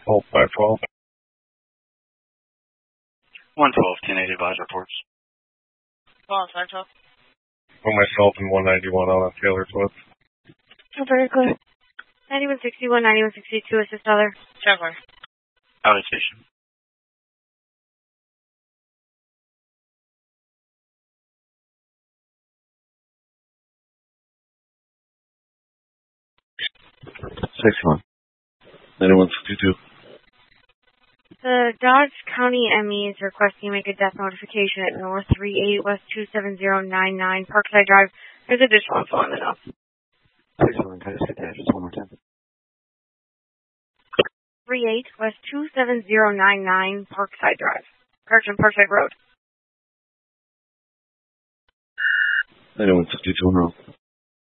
Hold 512. 112, 1080 advise reports. Well, 512. For myself and 191 out on Taylor's Woods. Oh, very good. 9161, 9162, assist other. Traveler. Valley Station. Six-one. 9162. The Dodge County ME is requesting you make a death notification at North 38 West 27099 Parkside Drive. There's additional info on the note. 6-1, can I just get the address one more time? 38 West 27099 Parkside Drive. Parkside Road. 9162 in a row.